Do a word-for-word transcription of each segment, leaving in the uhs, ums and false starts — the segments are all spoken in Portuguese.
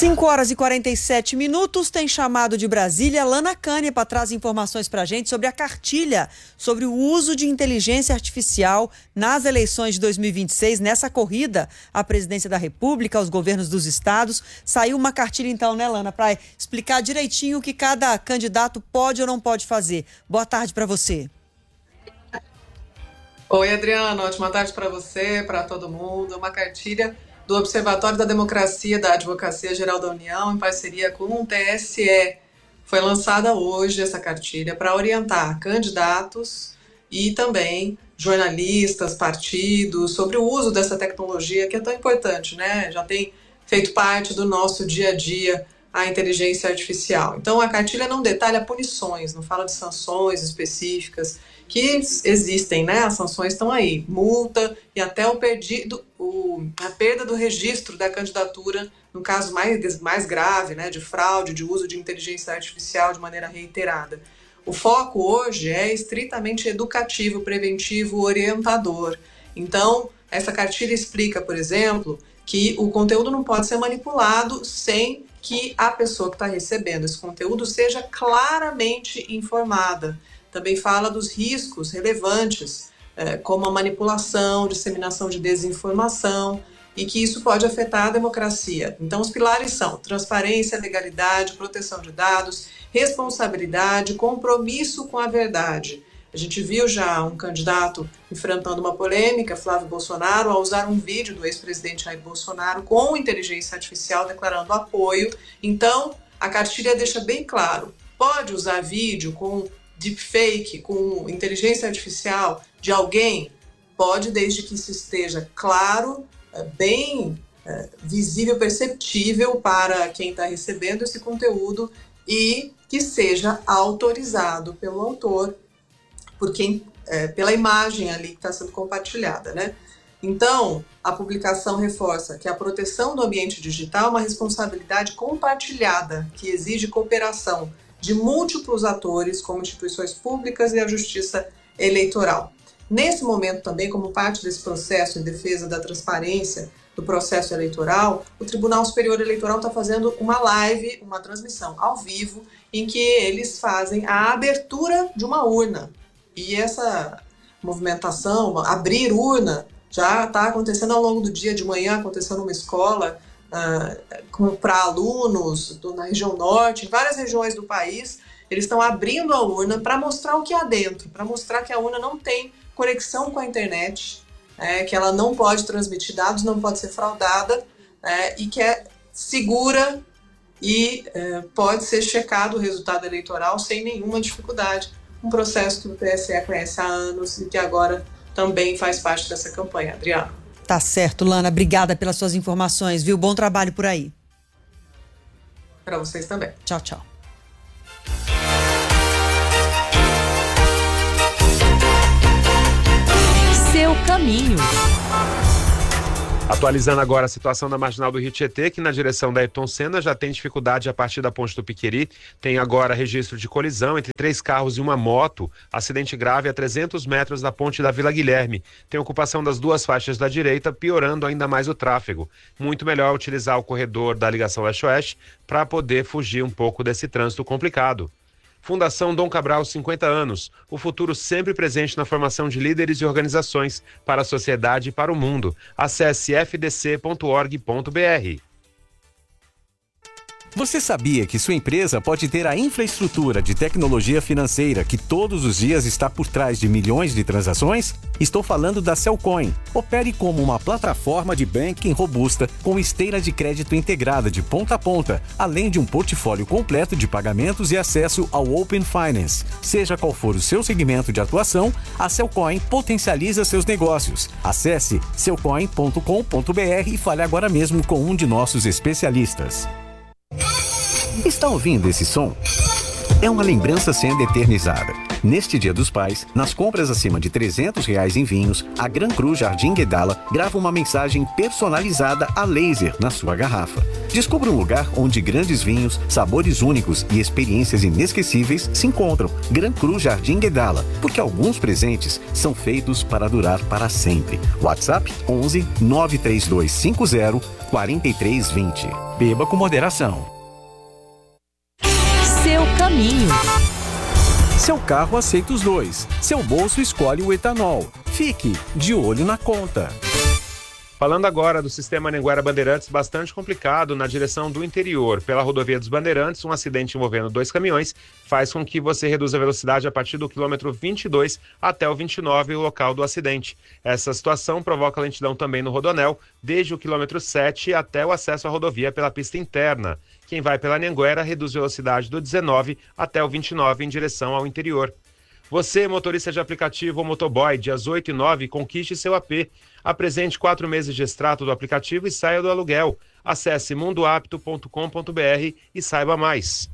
cinco horas e quarenta e sete minutos, tem chamado de Brasília. Lana Canepa traz informações para a gente sobre a cartilha sobre o uso de inteligência artificial nas eleições de dois mil e vinte e seis. Nessa corrida à presidência da República, aos governos dos estados, saiu uma cartilha então, né, Lana, para explicar direitinho o que cada candidato pode ou não pode fazer. Boa tarde para você. Oi, Adriana, ótima tarde para você, para todo mundo. Uma cartilha do Observatório da Democracia da Advocacia Geral da União, em parceria com o T S E. Foi lançada hoje essa cartilha para orientar candidatos e também jornalistas, partidos, sobre o uso dessa tecnologia que é tão importante, né? Já tem feito parte do nosso dia a dia a inteligência artificial. Então, a cartilha não detalha punições, não fala de sanções específicas, que existem, né? As sanções estão aí, multa e até o perdido, o, a perda do registro da candidatura, no caso mais, mais grave, né? De fraude, de uso de inteligência artificial de maneira reiterada. O foco hoje é estritamente educativo, preventivo, orientador. Então, essa cartilha explica, por exemplo, que o conteúdo não pode ser manipulado sem que a pessoa que está recebendo esse conteúdo seja claramente informada. Também fala dos riscos relevantes, eh, como a manipulação, disseminação de desinformação, e que isso pode afetar a democracia. Então, os pilares são transparência, legalidade, proteção de dados, responsabilidade, compromisso com a verdade. A gente viu já um candidato enfrentando uma polêmica, Flávio Bolsonaro, ao usar um vídeo do ex-presidente Jair Bolsonaro com inteligência artificial declarando apoio. Então, a cartilha deixa bem claro, pode usar vídeo com deepfake, com inteligência artificial de alguém? Pode, desde que isso esteja claro, bem é, visível, perceptível para quem está recebendo esse conteúdo e que seja autorizado pelo autor, por quem, é, pela imagem ali que está sendo compartilhada, né? Então, a publicação reforça que a proteção do ambiente digital é uma responsabilidade compartilhada, que exige cooperação de múltiplos atores, como instituições públicas e a justiça eleitoral. Nesse momento também, como parte desse processo em defesa da transparência do processo eleitoral, o Tribunal Superior Eleitoral está fazendo uma live, uma transmissão ao vivo, em que eles fazem a abertura de uma urna. E essa movimentação, abrir urna, já está acontecendo ao longo do dia. De manhã aconteceu numa escola uh, para alunos do, na região norte, em várias regiões do país. Eles estão abrindo a urna para mostrar o que há dentro, para mostrar que a urna não tem conexão com a internet, é, que ela não pode transmitir dados, não pode ser fraudada, é, e que é segura e é, pode ser checado o resultado eleitoral sem nenhuma dificuldade. Um processo que o T S E conhece há anos e que agora também faz parte dessa campanha. Adriana. Tá certo, Lana. Obrigada pelas suas informações, viu? Bom trabalho por aí. Para vocês também. Tchau, tchau. Seu caminho. Atualizando agora a situação da Marginal do Rio Tietê, que na direção da Ayrton Senna já tem dificuldade a partir da Ponte do Piqueri. Tem agora registro de colisão entre três carros e uma moto. Acidente grave a trezentos metros da Ponte da Vila Guilherme. Tem ocupação das duas faixas da direita, piorando ainda mais o tráfego. Muito melhor utilizar o corredor da ligação leste-oeste para poder fugir um pouco desse trânsito complicado. Fundação Dom Cabral, cinquenta anos. O futuro sempre presente na formação de líderes e organizações para a sociedade e para o mundo. Acesse f d c ponto org ponto b r. Você sabia que sua empresa pode ter a infraestrutura de tecnologia financeira que todos os dias está por trás de milhões de transações? Estou falando da Cellcoin. Opere como uma plataforma de banking robusta com esteira de crédito integrada de ponta a ponta, além de um portfólio completo de pagamentos e acesso ao Open Finance. Seja qual for o seu segmento de atuação, a Cellcoin potencializa seus negócios. Acesse cellcoin ponto com ponto b r e fale agora mesmo com um de nossos especialistas. Está ouvindo esse som? É uma lembrança sendo eternizada. Neste Dia dos Pais, nas compras acima de trezentos reais em vinhos, a Gran Cru Jardim Guedala grava uma mensagem personalizada a laser na sua garrafa. Descubra um lugar onde grandes vinhos, sabores únicos e experiências inesquecíveis se encontram. Gran Cru Jardim Guedala, porque alguns presentes são feitos para durar para sempre. WhatsApp onze nove três dois cinco zero quatro três dois zero. Beba com moderação. Seu caminho. Seu carro aceita os dois. Seu bolso escolhe o etanol. Fique de olho na conta. Falando agora do sistema Anhanguera Bandeirantes, bastante complicado na direção do interior. Pela rodovia dos Bandeirantes, um acidente envolvendo dois caminhões faz com que você reduza a velocidade a partir do quilômetro vinte e dois até o vinte e nove, o local do acidente. Essa situação provoca lentidão também no Rodonel, desde o quilômetro sete até o acesso à rodovia pela pista interna. Quem vai pela Anhanguera reduz a velocidade do dezenove até o vinte e nove em direção ao interior. Você, motorista de aplicativo ou motoboy, dias oito e nove, conquiste seu A P. Apresente quatro meses de extrato do aplicativo e saia do aluguel. Acesse mundo apto ponto com ponto b r e saiba mais.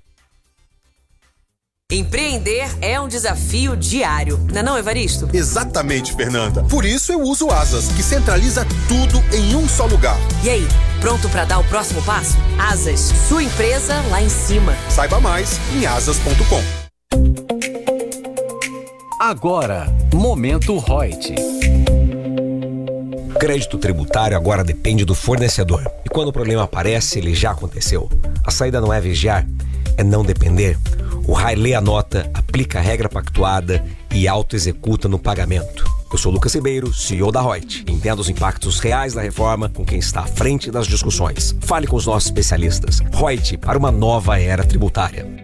Empreender é um desafio diário, não é não, Evaristo? Exatamente, Fernanda. Por isso eu uso o Asas, que centraliza tudo em um só lugar. E aí, pronto para dar o próximo passo? Asas, sua empresa lá em cima. Saiba mais em asas ponto com. Agora, Momento Reut. Crédito tributário agora depende do fornecedor. E quando o problema aparece, ele já aconteceu. A saída não é vigiar, é não depender. O R A I lê a nota, aplica a regra pactuada e auto-executa no pagamento. Eu sou Lucas Ribeiro, C E O da Reut. Entenda os impactos reais da reforma com quem está à frente das discussões. Fale com os nossos especialistas. Reut, para uma nova era tributária.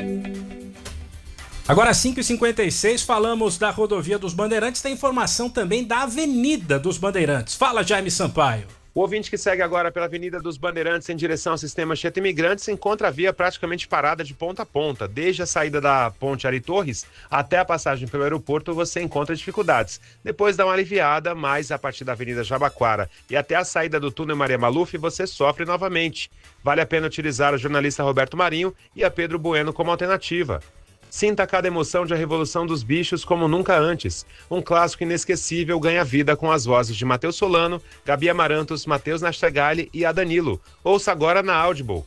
Agora, cinco e cinquenta e seis, falamos da rodovia dos Bandeirantes, tem informação também da Avenida dos Bandeirantes. Fala, Jaime Sampaio. O ouvinte que segue agora pela Avenida dos Bandeirantes em direção ao sistema Anchieta Imigrantes encontra a via praticamente parada de ponta a ponta. Desde a saída da ponte Ari Torres até a passagem pelo aeroporto você encontra dificuldades. Depois dá uma aliviada, mas a partir da Avenida Jabaquara e até a saída do túnel Maria Maluf você sofre novamente. Vale a pena utilizar o jornalista Roberto Marinho e a Pedro Bueno como alternativa. Sinta cada emoção de A Revolução dos Bichos como nunca antes. Um clássico inesquecível ganha vida com as vozes de Matheus Solano, Gabi Amarantos, Matheus Nastegali e a Danilo. Ouça agora na Audible.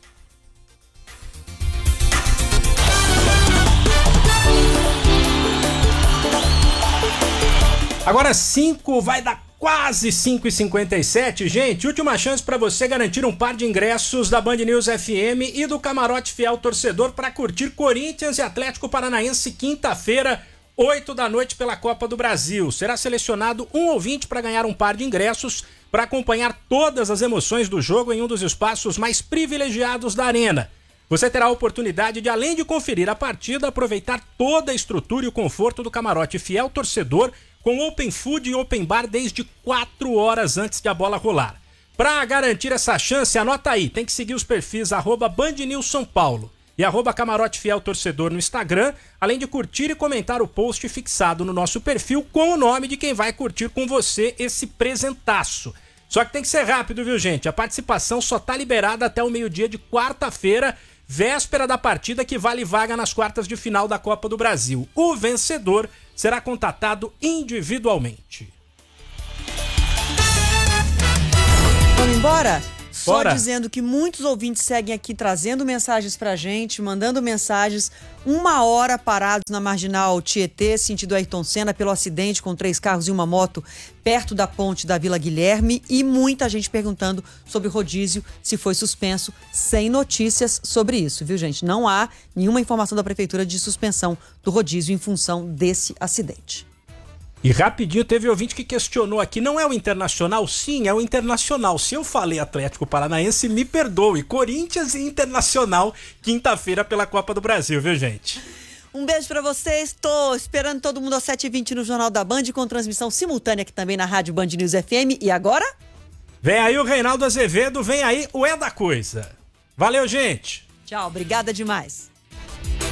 Agora cinco, vai dar quase cinco e cinquenta e sete, gente. Última chance para você garantir um par de ingressos da Band News F M e do Camarote Fiel Torcedor para curtir Corinthians e Atlético Paranaense quinta-feira, oito da noite pela Copa do Brasil. Será selecionado um ouvinte para ganhar um par de ingressos para acompanhar todas as emoções do jogo em um dos espaços mais privilegiados da arena. Você terá a oportunidade de, além de conferir a partida, aproveitar toda a estrutura e o conforto do Camarote Fiel Torcedor com Open Food e Open Bar desde quatro horas antes de a bola rolar. Para garantir essa chance, anota aí, tem que seguir os perfis arroba Band News São Paulo e arroba Camarote Fiel Torcedor no Instagram, além de curtir e comentar o post fixado no nosso perfil com o nome de quem vai curtir com você esse presentaço. Só que tem que ser rápido, viu, gente? A participação só tá liberada até o meio-dia de quarta-feira, véspera da partida que vale vaga nas quartas de final da Copa do Brasil. O vencedor será contatado individualmente. Vamos embora? Só Bora. dizendo que muitos ouvintes seguem aqui trazendo mensagens pra gente, mandando mensagens, uma hora parados na Marginal Tietê, sentido Ayrton Senna, pelo acidente com três carros e uma moto perto da ponte da Vila Guilherme, e muita gente perguntando sobre o rodízio, se foi suspenso, sem notícias sobre isso, viu, gente? Não há nenhuma informação da Prefeitura de suspensão do rodízio em função desse acidente. E rapidinho, teve ouvinte que questionou aqui, não é o Internacional? Sim, é o Internacional. Se eu falei Atlético Paranaense, me perdoe. Corinthians e Internacional, quinta-feira pela Copa do Brasil, viu, gente? Um beijo pra vocês, tô esperando todo mundo às sete e vinte no Jornal da Band, com transmissão simultânea aqui também na Rádio Band News F M. E agora? Vem aí o Reinaldo Azevedo, vem aí o É da Coisa. Valeu, gente! Tchau, obrigada demais.